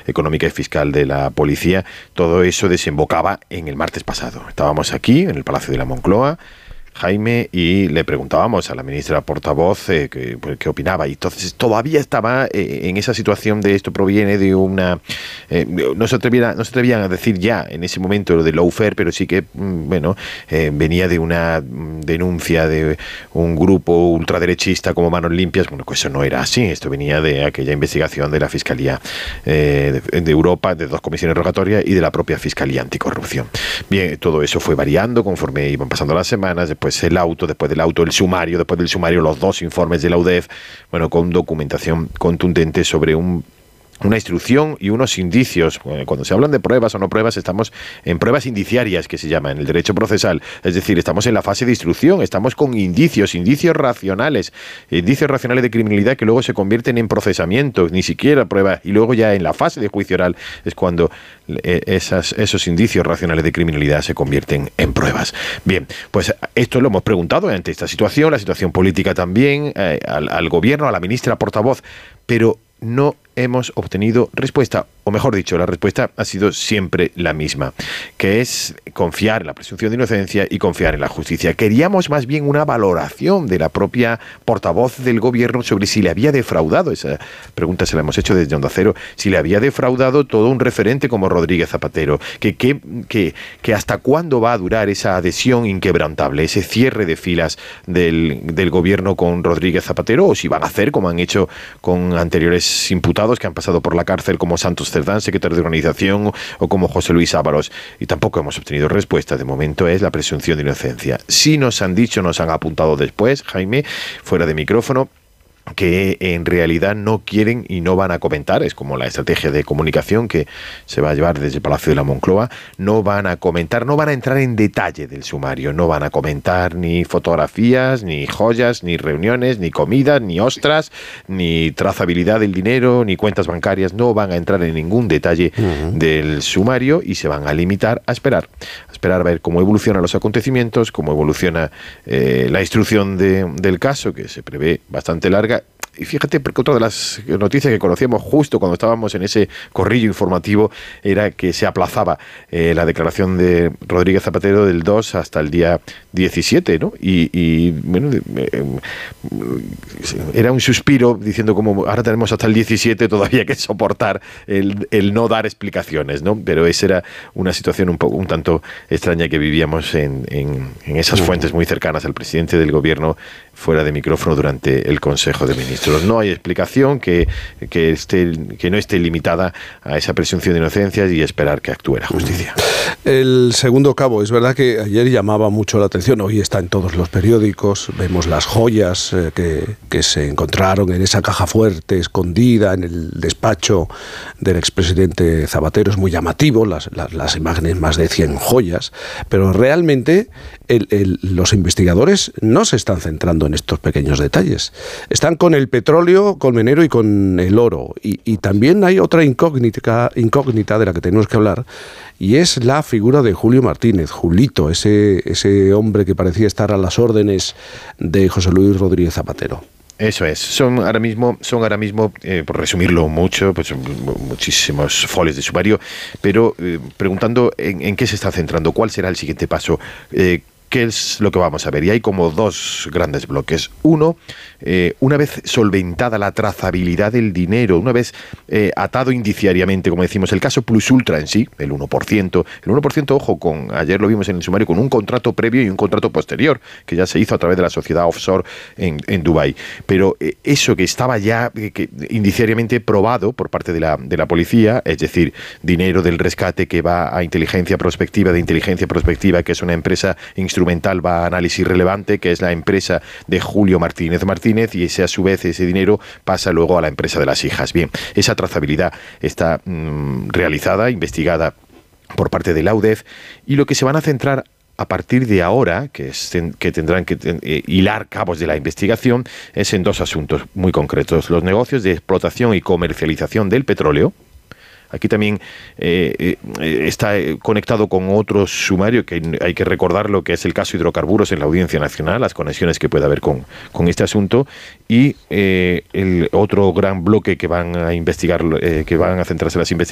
económica y fiscal de la policía. Todo eso desembocaba en el martes pasado. Estábamos aquí, en el Palacio de la Moncloa, Jaime, y le preguntábamos a la ministra portavoz qué opinaba, y entonces todavía estaba en esa situación de esto proviene de una... no se atrevían a decir ya en ese momento lo de lawfare, pero sí que, venía de una denuncia de un grupo ultraderechista como Manos Limpias. Bueno, pues eso no era así, esto venía de aquella investigación de la Fiscalía de Europa, de 2 comisiones rogatorias y de la propia Fiscalía Anticorrupción. Bien, todo eso fue variando conforme iban pasando las semanas. Después del auto el sumario, después del sumario los 2 informes de la UDEF, con documentación contundente sobre una instrucción y unos indicios. Cuando se hablan de pruebas o no pruebas, estamos en pruebas indiciarias, que se llama en el derecho procesal. Es decir, estamos en la fase de instrucción, estamos con indicios racionales de criminalidad que luego se convierten en procesamiento, ni siquiera pruebas, y luego ya en la fase de juicio oral es cuando esos indicios racionales de criminalidad se convierten en pruebas. Bien, pues esto lo hemos preguntado ante esta situación, la situación política también, al gobierno, a la ministra portavoz, pero no hemos obtenido respuesta, o mejor dicho, la respuesta ha sido siempre la misma, que es confiar en la presunción de inocencia y confiar en la justicia. Queríamos más bien una valoración de la propia portavoz del gobierno sobre si le había defraudado, esa pregunta se la hemos hecho desde Onda Cero, si le había defraudado todo un referente como Rodríguez Zapatero, que hasta cuándo va a durar esa adhesión inquebrantable, ese cierre de filas del gobierno con Rodríguez Zapatero, o si van a hacer como han hecho con anteriores imputados que han pasado por la cárcel, como Santos Cerdán, secretario de organización, o como José Luis Ábalos. Y tampoco hemos obtenido respuesta. De momento es la presunción de inocencia. Sí nos han dicho, nos han apuntado después, Jaime, fuera de micrófono, que en realidad no quieren y no van a comentar, es como la estrategia de comunicación que se va a llevar desde el Palacio de la Moncloa, no van a comentar, no van a entrar en detalle del sumario, no van a comentar ni fotografías, ni joyas, ni reuniones, ni comidas, ni ostras, ni trazabilidad del dinero, ni cuentas bancarias, no van a entrar en ningún detalle del sumario y se van a limitar a esperar a ver cómo evolucionan los acontecimientos, cómo evoluciona la instrucción del caso, que se prevé bastante larga. Y fíjate, porque otra de las noticias que conocíamos justo cuando estábamos en ese corrillo informativo era que se aplazaba la declaración de Rodríguez Zapatero del 2 hasta el día 17, ¿no? Y era un suspiro diciendo como ahora tenemos hasta el 17 todavía que soportar el no dar explicaciones, ¿no? Pero esa era una situación un tanto extraña que vivíamos en esas fuentes muy cercanas al presidente del gobierno fuera de micrófono durante el Consejo de Ministros. No hay explicación que no esté limitada a esa presunción de inocencia y esperar que actúe la justicia. El segundo cabo, es verdad que ayer llamaba mucho la atención, hoy está en todos los periódicos, vemos las joyas que se encontraron en esa caja fuerte escondida en el despacho del expresidente Zapatero. Es muy llamativo, las imágenes, más de 100 joyas, pero realmente los investigadores no se están centrando en estos pequeños detalles. Están con el petróleo colmenero y con el oro. Y también hay otra incógnita de la que tenemos que hablar, y es la figura de Julio Martínez, Julito, ese hombre que parecía estar a las órdenes de José Luis Rodríguez Zapatero. Eso es, son ahora mismo, por resumirlo mucho, pues muchísimos folios de sumario, pero preguntando en qué se está centrando, cuál será el siguiente paso, ¿qué es lo que vamos a ver? Y hay como 2 grandes bloques. Uno, una vez solventada la trazabilidad del dinero, una vez atado indiciariamente, como decimos, el caso Plus Ultra en sí, el 1%, ojo, ayer lo vimos en el sumario, con un contrato previo y un contrato posterior, que ya se hizo a través de la sociedad offshore en Dubái. Pero eso que estaba ya indiciariamente probado por parte de la policía, es decir, dinero del rescate que va a inteligencia prospectiva, que es una empresa instrumental, va a análisis relevante, que es la empresa de Julio Martínez, y a su vez ese dinero pasa luego a la empresa de las hijas. Bien, esa trazabilidad está realizada, investigada por parte de la UDEF, y lo que se van a centrar a partir de ahora, que tendrán que hilar cabos de la investigación, es en 2 asuntos muy concretos: los negocios de explotación y comercialización del petróleo. Aquí también está conectado con otro sumario que hay que recordar, lo que es el caso hidrocarburos en la Audiencia Nacional, las conexiones que puede haber con este asunto, y el otro gran bloque que van a investigar, que van a centrarse en las investigaciones